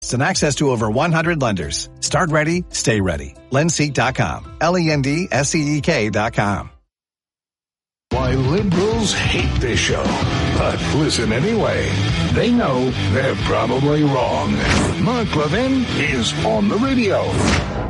products and access to over 100 lenders. Start ready, stay ready. Lendseek.com. LENDSEEK.com. Why liberals hate this show, but listen anyway. They know they're probably wrong. Mark Levin is on the radio.